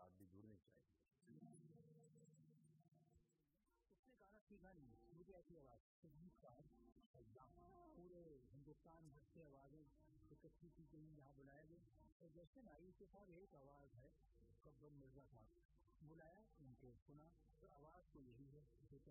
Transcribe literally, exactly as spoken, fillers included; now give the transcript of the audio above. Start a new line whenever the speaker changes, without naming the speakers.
साथ भी जुड़नी चाहिए।
उसने गाना सीखा नहीं, मुझे ऐसी आवाज़ पूरे हिंदुस्तान भर से आवाज़ें इकट्ठी की गई, यहाँ बुलाया गया और जैसे नाई के साथ एक आवाज़ है, कब्बन मिर्जा साहब बुलाया, उनको सुना, तो आवाज़ तो यही है।